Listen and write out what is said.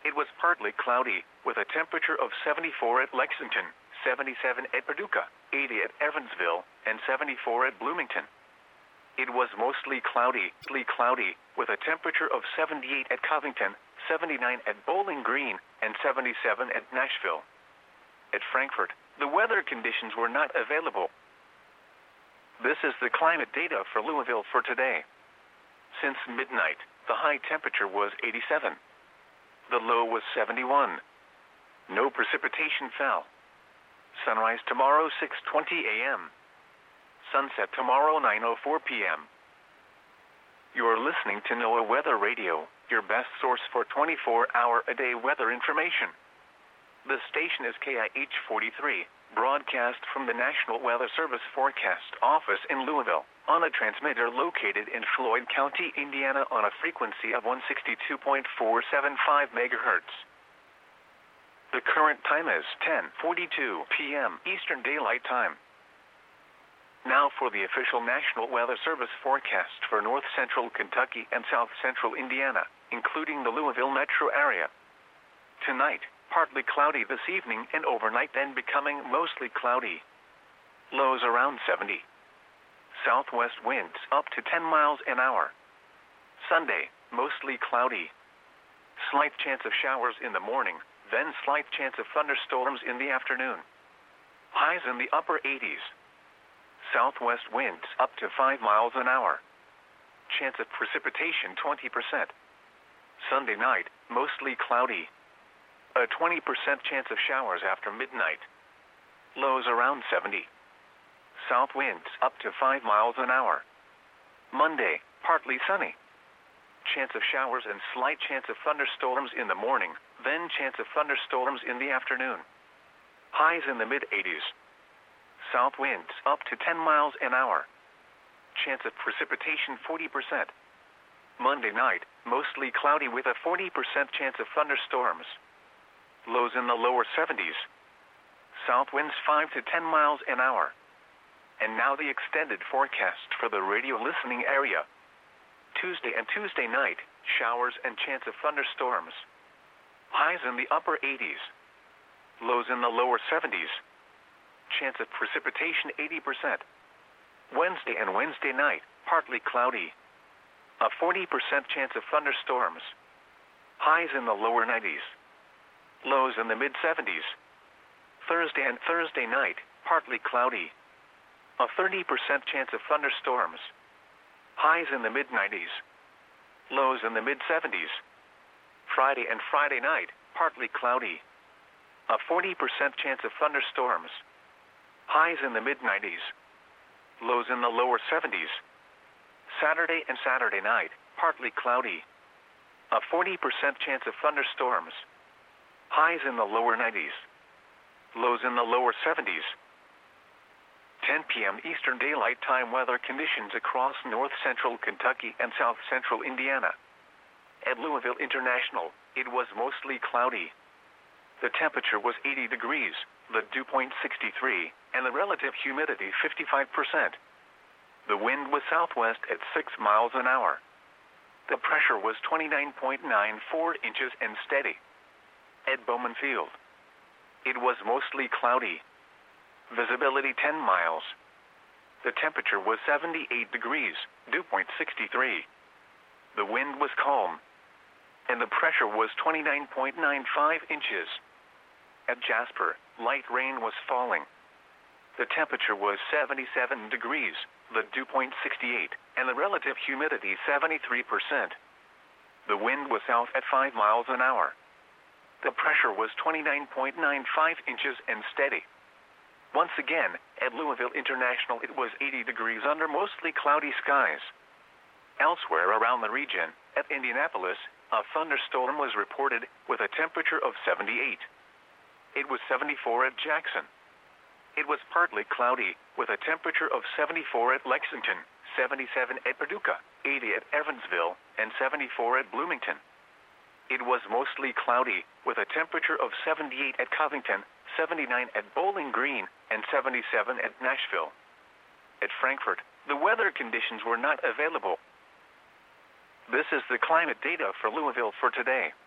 It was partly cloudy, with a temperature of 74 at Lexington, 77 at Paducah, 80 at Evansville, and 74 at Bloomington. It was mostly cloudy, with a temperature of 78 at Covington, 79 at Bowling Green, and 77 at Nashville. At Frankfort, the weather conditions were not available. This is the climate data for Louisville for today. Since midnight, the high temperature was 87. The low was 71. No precipitation fell. Sunrise tomorrow 6:20 a.m. Sunset tomorrow 9:04 p.m. You are listening to NOAA Weather Radio, your best source for 24-hour-a-day weather information. The station is KIH 43, broadcast from the National Weather Service Forecast Office in Louisville, on a transmitter located in Floyd County, Indiana on a frequency of 162.475 megahertz. The current time is 10:42 p.m. Eastern Daylight Time. Now for the official National Weather Service forecast for north central Kentucky and south central Indiana, including the Louisville metro area. Tonight, partly cloudy this evening and overnight, then becoming mostly cloudy. Lows around 70. Southwest winds up to 10 miles an hour. Sunday, mostly cloudy. Slight chance of showers in the morning, then slight chance of thunderstorms in the afternoon. Highs in the upper 80s. Southwest winds up to 5 miles an hour. Chance of precipitation 20%. Sunday night, mostly cloudy. A 20% chance of showers after midnight. Lows around 70. South winds up to 5 miles an hour. Monday, partly sunny. Chance of showers and slight chance of thunderstorms in the morning, then chance of thunderstorms in the afternoon. Highs in the mid-80s. South winds up to 10 miles an hour. Chance of precipitation 40%. Monday night, mostly cloudy with a 40% chance of thunderstorms. Lows in the lower 70s. South winds 5 to 10 miles an hour. And now the extended forecast for the radio listening area. Tuesday and Tuesday night, showers and chance of thunderstorms. Highs in the upper 80s. Lows in the lower 70s. Chance of precipitation 80%. Wednesday and Wednesday night, partly cloudy. A 40% chance of thunderstorms. Highs in the lower 90s. Lows in the mid-70s. Thursday and Thursday night, partly cloudy. A 30% chance of thunderstorms. Highs in the mid-90s. Lows in the mid-70s. Friday and Friday night, partly cloudy. A 40% chance of thunderstorms. Highs in the mid-90s. Lows in the lower 70s. Saturday and Saturday night, partly cloudy. A 40% chance of thunderstorms. Highs in the lower 90s. Lows in the lower 70s. 10 p.m. Eastern Daylight Time weather conditions across north central Kentucky and south central Indiana. At Louisville International, it was mostly cloudy. The temperature was 80 degrees, the dew point 63, and the relative humidity 55%. The wind was southwest at 6 miles an hour. The pressure was 29.94 inches and steady. At Bowman Field, it was mostly cloudy. Visibility 10 miles. The temperature was 78 degrees, dew point 63. The wind was calm, and the pressure was 29.95 inches. At Jasper, light rain was falling. The temperature was 77 degrees, the dew point 68, and the relative humidity 73%. The wind was south at 5 miles an hour. The pressure was 29.95 inches and steady. Once again, at Louisville International, it was 80 degrees under mostly cloudy skies. Elsewhere around the region, at Indianapolis, a thunderstorm was reported with a temperature of 78. It was 74 at Jackson. It was partly cloudy, with a temperature of 74 at Lexington, 77 at Paducah, 80 at Evansville, and 74 at Bloomington. It was mostly cloudy, with a temperature of 78 at Covington, 79 at Bowling Green, and 77 at Nashville. At Frankfort, the weather conditions were not available. This is the climate data for Louisville for today.